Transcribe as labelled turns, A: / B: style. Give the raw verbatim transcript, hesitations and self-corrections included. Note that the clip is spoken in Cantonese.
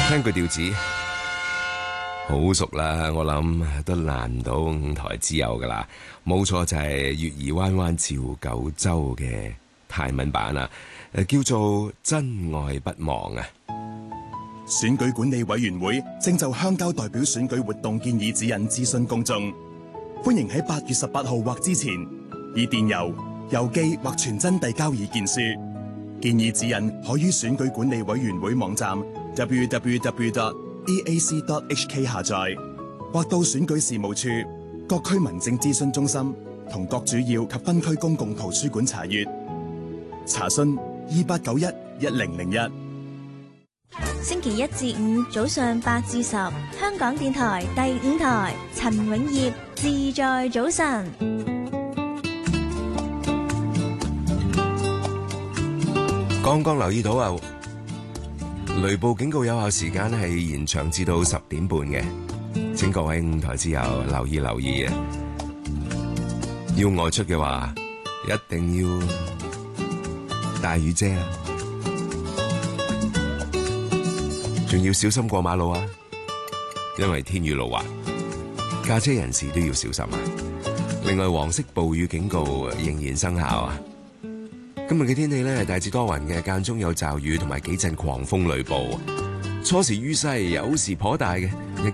A: 聽句調子好熟啦，我諗都難唔到五台之友噶啦，冇錯就係月兒彎彎照九州嘅泰文版啊，叫做真愛不忘啊。
B: 選舉管理委員會正就鄉郊代表選舉活動建議指引諮詢公眾，歡迎喺八月十八號或之前以電郵、郵寄或傳真遞交意見書。建議指引可於選舉管理委員會網站 double-u double-u double-u dot e a c dot h k 下載，或到選舉事務處、各區民政諮詢中心同各主要及分區公共圖書館查閱。查詢二八九一一零零一。
C: 星期一至五早上八至十，香港電台第五台，陳永業自在早晨。
A: 剛剛留意到啊，雷暴警告有效時間係延長至到十點半嘅，請各位五台之友留意留意啊！要外出嘅話，一定要帶雨遮啊！仲要小心過馬路啊，因為天雨路滑，駕車人士都要小心啊！另外，黃色暴雨警告仍然生效啊！今日嘅天氣咧係大致多雲嘅，間中有驟雨同埋幾陣狂風雷暴，初時雨勢有時頗大嘅。